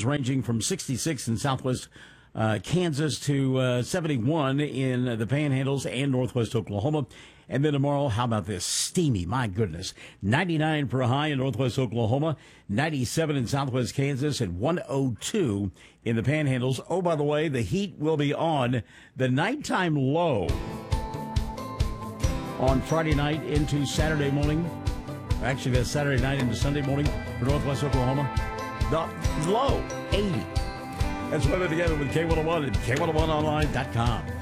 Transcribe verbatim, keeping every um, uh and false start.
highs ranging from sixty-six in southwest uh, Kansas to uh, seventy-one in the Panhandles and northwest Oklahoma. And then tomorrow, how about this? Steamy, my goodness. ninety-nine for a high in northwest Oklahoma, ninety-seven in southwest Kansas, and one oh two in the Panhandles. Oh, by the way, the heat will be on. The nighttime low on Friday night into Saturday morning. Actually, that's Saturday night into Sunday morning for northwest Oklahoma. The low, eighty. That's weather together with K one oh one at K one oh one online dot com.